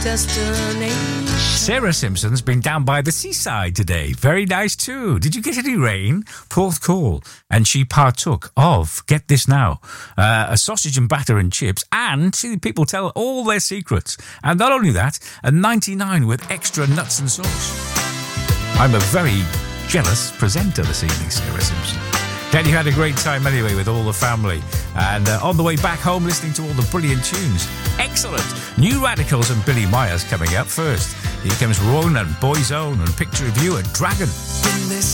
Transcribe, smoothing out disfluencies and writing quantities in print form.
destination. Sarah Simpson's been down by the seaside today. Very nice too. Did you get any rain? Port Call. And she partook of, get this now, a sausage and batter and chips, and see people tell all their secrets. And not only that, a 99 with extra nuts and sauce. I'm a very jealous presenter this evening, Sarah Simpson. Glad you had a great time anyway with all the family. And on the way back home, listening to all the brilliant tunes. Excellent. New Radicals and Billy Myers coming up first. Here comes Ronan, Boyzone, and Picture of You at Dragon.